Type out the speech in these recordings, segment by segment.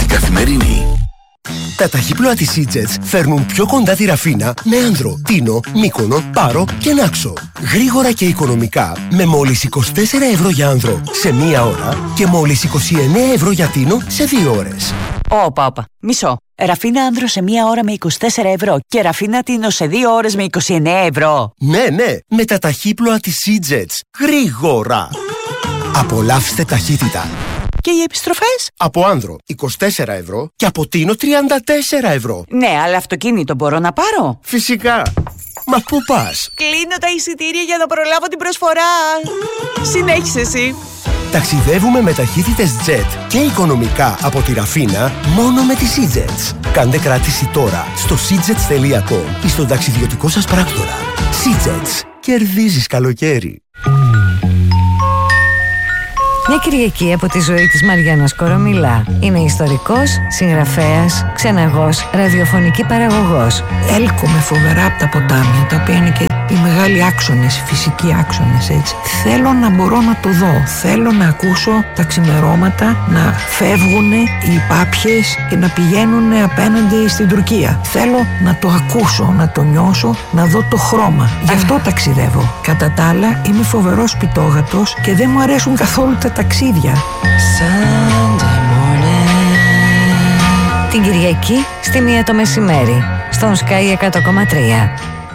Καθημερινή. Τα ταχύπλοα της Seajets φέρνουν πιο κοντά τη Ραφίνα με Άνδρο, Τίνο, Μύκονο, Πάρο και Νάξο. Γρήγορα και οικονομικά με μόλις 24 ευρώ για Άνδρο σε 1 ώρα και μόλις 29 ευρώ για Τίνο σε 2 ώρες. Όπα, μισό. Ραφίνα Άνδρο σε 1 ώρα με 24 ευρώ και Ραφίνα Τίνο σε 2 ώρες με 29 ευρώ. Ναι, με τα ταχύπλοα της Seajets. Γρήγορα. Απολαύστε ταχύτητα. Και οι επιστροφές? Από Άνδρο 24 ευρώ και από Τίνο 34 ευρώ. Ναι, αλλά αυτοκίνητο μπορώ να πάρω? Φυσικά. Μα πού πας? Κλείνω τα εισιτήρια για να προλάβω την προσφορά. Συνέχισε εσύ. Ταξιδεύουμε με ταχύτητες jet και οικονομικά από τη Ραφίνα μόνο με τη Seajets. Κάντε κράτηση τώρα στο seajets.com ή στον ταξιδιωτικό σας πράκτορα. Seajets. Κερδίζεις καλοκαίρι. Μια Κυριακή από τη ζωή της Μαριάννας Κορομιλά. Είναι ιστορικός, συγγραφέας, ξεναγός, ραδιοφωνική παραγωγός. Έλκομαι φοβερά από τα ποτάμια, τα οποία είναι και οι μεγάλοι άξονες, οι φυσικοί άξονες, έτσι. Θέλω να μπορώ να το δω. Θέλω να ακούσω τα ξημερώματα να φεύγουν οι πάπιες και να πηγαίνουν απέναντι στην Τουρκία. Θέλω να το ακούσω, να το νιώσω, να δω το χρώμα. Γι' αυτό ταξιδεύω. Κατά τα άλλα, είμαι φοβερός πιτόγατος και δεν μου αρέσουν καθόλου τα ταξίδια. Την Κυριακή στη 1 το μεσημέρι στον Sky 100,3.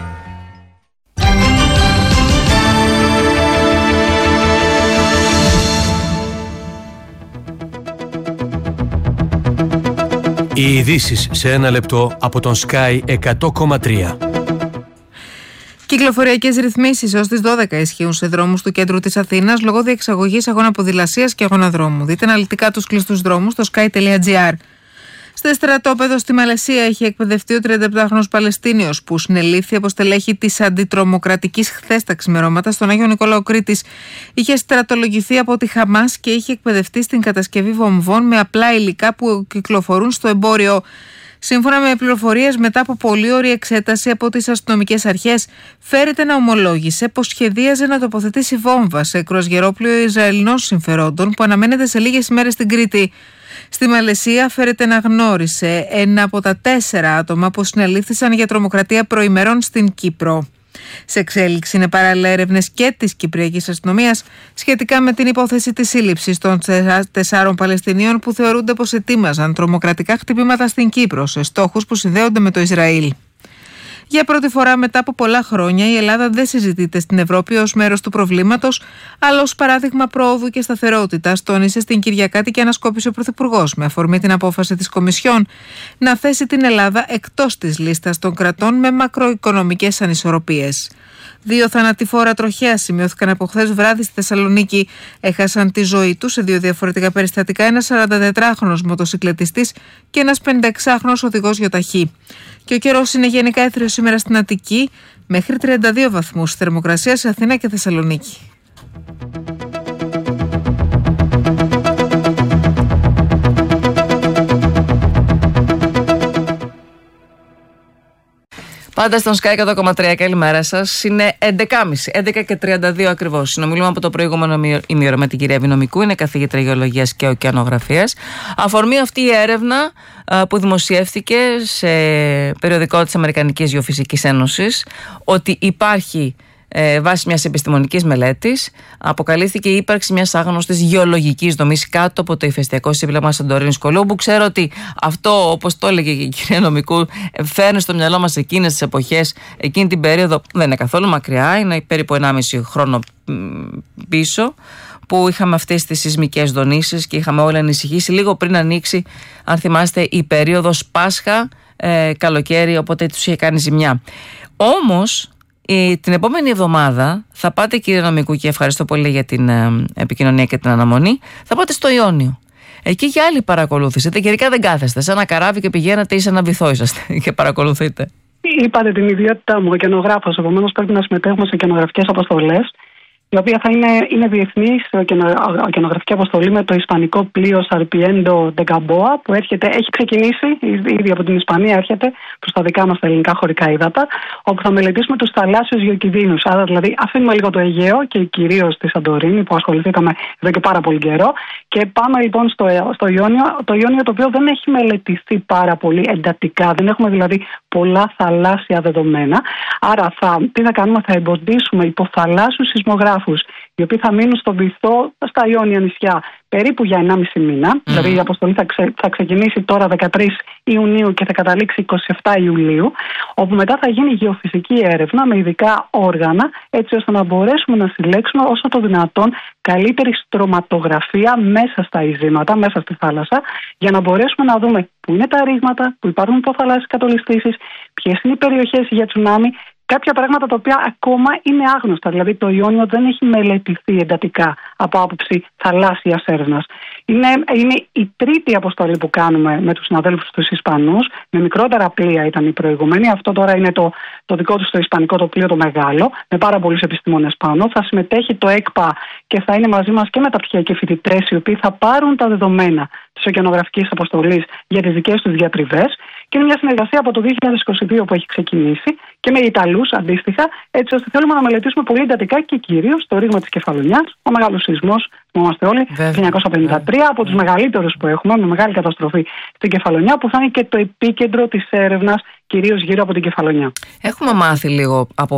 Οι ειδήσεις σε 1 λεπτό από τον Sky 100,3. Κυκλοφοριακές ρυθμίσεις έως τις 12 ισχύουν σε δρόμους του κέντρου της Αθήνας λόγω διεξαγωγής αγώνα ποδηλασίας και αγώνα δρόμου. Δείτε αναλυτικά τους κλειστούς δρόμους στο sky.gr. Στο στρατόπεδο στη Μαλαισία έχει εκπαιδευτεί ο 37χρονος Παλαιστίνιος που συνελήφθη από στελέχη της αντιτρομοκρατικής χθες τα ξημερώματα στον Άγιο Νικόλαο Κρήτης. Είχε στρατολογηθεί από τη Χαμάς και είχε εκπαιδευτεί στην κατασκευή βομβών με απλά υλικά που κυκλοφορούν στο εμπόριο. Σύμφωνα με πληροφορίες, μετά από πολύωρη εξέταση από τις αστυνομικές αρχές, φέρεται να ομολόγησε πως σχεδίαζε να τοποθετήσει βόμβα σε κρουαζιερόπλοιο Ισραηλινών συμφερόντων που αναμένεται σε λίγες ημέρες στην Κρήτη. Στη Μαλαισία φέρεται να γνώρισε ένα από τα 4 άτομα που συνελήφθησαν για τρομοκρατία προημερών στην Κύπρο. Σε εξέλιξη είναι παράλληλα έρευνες και της Κυπριακής Αστυνομίας σχετικά με την υπόθεση της σύλληψης των 4 Παλαιστινίων που θεωρούνται πως ετοίμαζαν τρομοκρατικά χτυπήματα στην Κύπρο σε στόχους που συνδέονται με το Ισραήλ. Για πρώτη φορά μετά από πολλά χρόνια η Ελλάδα δεν συζητείται στην Ευρώπη ως μέρος του προβλήματος, αλλά ως παράδειγμα προόδου και σταθερότητας, τόνισε στην Κυριακάτικη ανασκόπηση ο Πρωθυπουργός με αφορμή την απόφαση της Κομισιόν να θέσει την Ελλάδα εκτός της λίστας των κρατών με μακροοικονομικές ανισορροπίες. 2 θανατηφόρα τροχαία σημειώθηκαν από χθες βράδυ στη Θεσσαλονίκη. Έχασαν τη ζωή τους σε 2 διαφορετικά περιστατικά ένας 44χρονος μοτοσικλετιστής και ένας 56χρονος οδηγός γιοταχή. Και ο καιρός είναι γενικά έθριος σήμερα στην Αττική, μέχρι 32 βαθμούς θερμοκρασία σε Αθήνα και Θεσσαλονίκη. Πάντα στον Sky 100,3, καλημέρα σας. Είναι 11.30 ακριβώς. Συνομιλούμε από το προηγούμενο ημίωρο με την κυρία Βινομικού, είναι καθηγήτρια γεωλογίας και ωκεανογραφίας. Αφορμή αυτή η έρευνα που δημοσιεύτηκε σε περιοδικό της Αμερικανικής Γεωφυσικής Ένωσης, ότι υπάρχει βάσει μιας επιστημονικής μελέτης, αποκαλύφθηκε η ύπαρξη μιας άγνωστης γεωλογικής δομής κάτω από το ηφαιστειακό σύμπλεγμα Σαντορίνης Κολούμπου. Ξέρω ότι αυτό, όπως το έλεγε και η κυρία Νομικού, φέρνει στο μυαλό μας εκείνες τις εποχές, εκείνη την περίοδο, δεν είναι καθόλου μακριά, είναι περίπου 1,5 χρόνο πίσω, που είχαμε αυτές τις σεισμικές δονήσεις και είχαμε όλοι ανησυχήσει λίγο πριν ανοίξει, αν θυμάστε, η περίοδος Πάσχα, καλοκαίρι, οπότε τους είχε κάνει ζημιά. Όμως την επόμενη εβδομάδα θα πάτε, κύριε Νομικού, και ευχαριστώ πολύ για την επικοινωνία και την αναμονή, θα πάτε στο Ιόνιο. Εκεί για άλλη παρακολούθηση. Γενικά δεν κάθεστε. Σαν ένα καράβι και πηγαίνετε ή σε ένα βυθό είσαστε και παρακολουθείτε. Είπατε την ιδιότητά μου, ωκεανογράφος. Επομένως πρέπει να συμμετέχουμε σε ωκεανογραφικές αποστολές. η οποία θα είναι διεθνής ωκεανογραφική αποστολή με το ισπανικό πλοίο Sarmiento de Gamboa, που έχει ξεκινήσει ήδη από την Ισπανία, έρχεται προς τα δικά μας τα ελληνικά χωρικά ύδατα, όπου θα μελετήσουμε τους θαλάσσιους γεωκινδύνους. Άρα δηλαδή αφήνουμε λίγο το Αιγαίο και κυρίως τη Σαντορίνη, που ασχοληθήκαμε εδώ και πάρα πολύ καιρό, και πάμε λοιπόν στο Ιόνιο, το Ιόνιο το οποίο δεν έχει μελετηθεί πάρα πολύ εντατικά, δεν έχουμε δηλαδή πολλά θαλάσσια δεδομένα. Άρα τι θα κάνουμε, θα εμποδίσουμε υποθαλάσσιους σεισμογράφους, οι οποίοι θα μείνουν στο βυθό στα Ιόνια νησιά περίπου για 1,5 μήνα. Δηλαδή η αποστολή θα ξεκινήσει τώρα 13 Ιουνίου και θα καταλήξει 27 Ιουλίου, όπου μετά θα γίνει γεωφυσική έρευνα με ειδικά όργανα, έτσι ώστε να μπορέσουμε να συλλέξουμε όσο το δυνατόν καλύτερη στρωματογραφία μέσα στα ειζήματα, μέσα στη θάλασσα, για να μπορέσουμε να δούμε πού είναι τα ρήγματα, πού υπάρχουν υποθαλάσσιες κατολιστήσεις, ποιες είναι οι περιοχές για τσουνάμι. Κάποια πράγματα τα οποία ακόμα είναι άγνωστα. Δηλαδή το Ιόνιο δεν έχει μελετηθεί εντατικά από άποψη θαλάσσιας έρευνας. Είναι η τρίτη αποστολή που κάνουμε με τους συναδέλφους τους Ισπανούς. Με μικρότερα πλοία ήταν η προηγούμενη. Αυτό τώρα είναι το δικό τους το ισπανικό το πλοίο το μεγάλο, με πάρα πολλούς επιστήμονες πάνω. Θα συμμετέχει το ΕΚΠΑ και θα είναι μαζί μας και μεταπτυχιακοί φοιτητές, οι οποίοι θα πάρουν τα δεδομένα της ωκεανογραφικής αποστολής για τις δικές τους διατριβές. Και είναι μια συνεργασία από το 2022 που έχει ξεκινήσει και με Ιταλούς αντίστοιχα, έτσι ώστε θέλουμε να μελετήσουμε πολύ εντατικά και κυρίως το ρήγμα της Κεφαλονιάς, ο μεγάλος σεισμός, θυμόμαστε όλοι, το 1953, από τους μεγαλύτερους που έχουμε, με μεγάλη καταστροφή στην Κεφαλονιά, που θα είναι και το επίκεντρο της έρευνας, κυρίως γύρω από την Κεφαλονιά. Έχουμε μάθει λίγο από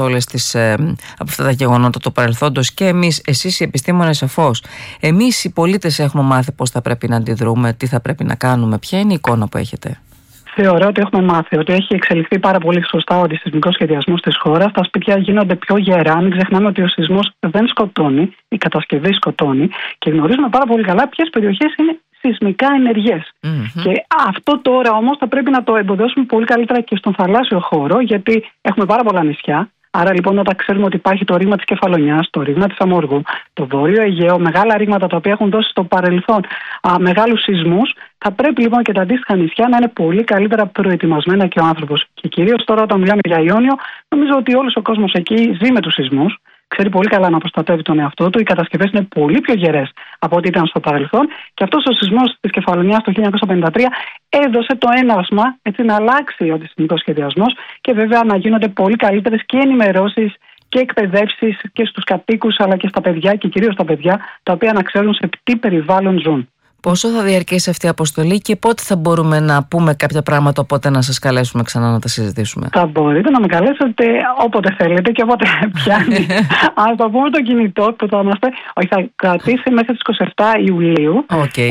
από αυτά τα γεγονότα του παρελθόντος και εμείς, εσείς οι επιστήμονες σαφώς. Εμείς οι πολίτες έχουμε μάθει πώς θα πρέπει να αντιδρούμε, τι θα πρέπει να κάνουμε, ποια είναι η εικόνα που έχετε? Θεωρώ ότι έχουμε μάθει ότι έχει εξελιχθεί πάρα πολύ σωστά ο αντισυσμικός σχεδιασμός της χώρας. Τα σπίτια γίνονται πιο γερά. Μην ξεχνάμε ότι ο σεισμός δεν σκοτώνει, η κατασκευή σκοτώνει, και γνωρίζουμε πάρα πολύ καλά ποιες περιοχές είναι σεισμικά ενεργές. Και αυτό τώρα όμως θα πρέπει να το εμποδώσουμε πολύ καλύτερα και στον θαλάσσιο χώρο, γιατί έχουμε πάρα πολλά νησιά. Άρα λοιπόν, όταν ξέρουμε ότι υπάρχει το ρήγμα της Κεφαλονιάς, το ρήγμα της Αμοργού, το Βόρειο Αιγαίο, μεγάλα ρήγματα τα οποία έχουν δώσει στο παρελθόν μεγάλους σεισμούς, θα πρέπει λοιπόν και τα αντίστοιχα νησιά να είναι πολύ καλύτερα προετοιμασμένα και ο άνθρωπος. Και κυρίως τώρα, όταν μιλάμε για Ιόνιο, νομίζω ότι όλος ο κόσμος εκεί ζει με τους σεισμούς. Ξέρει πολύ καλά να προστατεύει τον εαυτό του. Οι κατασκευές είναι πολύ πιο γερές από ό,τι ήταν στο παρελθόν. Και αυτός ο σεισμός της Κεφαλονιάς το 1953 έδωσε το έναυσμα να αλλάξει ο αντισυσμικός σχεδιασμός και βέβαια να γίνονται πολύ καλύτερες και ενημερώσεις και εκπαιδεύσεις και στους κατοίκους, αλλά και στα παιδιά, και κυρίως στα παιδιά, τα οποία να ξέρουν σε τι περιβάλλον ζουν. Πόσο θα διαρκέσει αυτή η αποστολή και πότε θα μπορούμε να πούμε κάποια πράγματα, οπότε να σας καλέσουμε ξανά να τα συζητήσουμε? Θα μπορείτε να με καλέσετε όποτε θέλετε και όποτε πιάνει. Αν το πούμε το κινητό που θα κρατήσει μέχρι τις 27 Ιουλίου.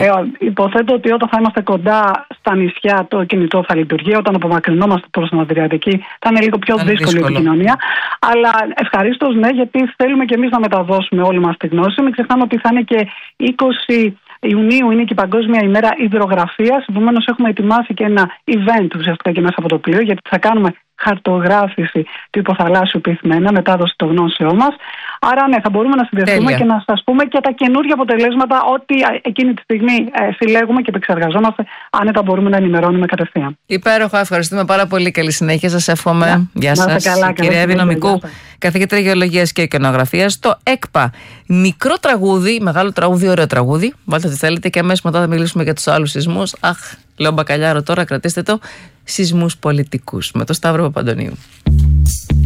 Υποθέτω ότι όταν θα είμαστε κοντά στα νησιά το κινητό θα λειτουργεί. Όταν απομακρυνόμαστε προς την Αδριατική θα είναι λίγο πιο δύσκολη η επικοινωνία. Αλλά ευχαρίστως ναι, γιατί θέλουμε και εμείς να μεταδώσουμε όλη μας τη γνώση. Μην ξεχνάμε ότι θα είναι και 20 Ιουνίου είναι και η Παγκόσμια ημέρα υδρογραφίας. Επομένως, έχουμε ετοιμάσει και ένα event ουσιαστικά και μέσα από το πλοίο, γιατί θα κάνουμε χαρτογράφηση του υποθαλάσσιου πυθμένα, μετάδοση των γνώσεών μας. Άρα, ναι, θα μπορούμε να συνδεθούμε και να σας πούμε και τα καινούργια αποτελέσματα, ό,τι εκείνη τη στιγμή συλλέγουμε και επεξεργαζόμαστε. Άνετα μπορούμε να ενημερώνουμε κατευθείαν. Υπέροχα, ευχαριστούμε πάρα πολύ. Καλή συνέχεια, σας εύχομαι. Γεια σας, κυρία Εύη Νομικού, καθηγήτρια Γεωλογίας και Ωκεανογραφίας. Το ΕΚΠΑ. Μικρό τραγούδι, μεγάλο τραγούδι, ωραίο τραγούδι. Βάλτε ό,τι θέλετε και αμέσως μετά θα μιλήσουμε για τους άλλους σεισμούς. Λέω μπακαλιάρο τώρα, κρατήστε το. Σεισμούς πολιτικούς με τον Σταύρο Παπαντονίου.